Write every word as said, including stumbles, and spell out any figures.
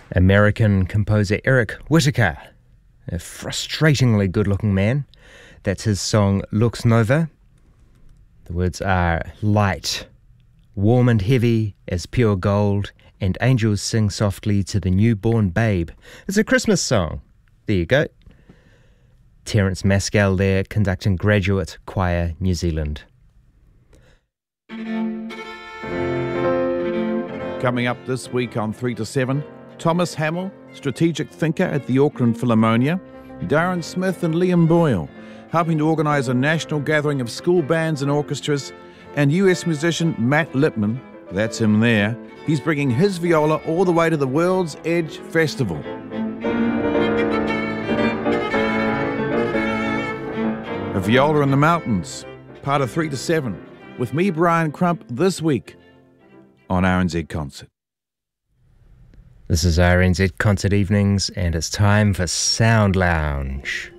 American composer Eric Whitacre, a frustratingly good-looking man. That's his song Lux Nova. The words are light, warm and heavy as pure gold, and angels sing softly to the newborn babe. It's a Christmas song. There you go. Terence Maskell there, conducting Graduate Choir New Zealand. Coming up this week on three to seven, Thomas Hamill, strategic thinker at the Auckland Philharmonia, Darren Smith and Liam Boyle, helping to organise a national gathering of school bands and orchestras, and U S musician Matt Lipman, that's him there, he's bringing his viola all the way to the World's Edge Festival. A Viola in the Mountains, part of three to seven, with me, Brian Crump, this week on R N Z Concert. This is R N Z Concert Evenings, and it's time for Sound Lounge.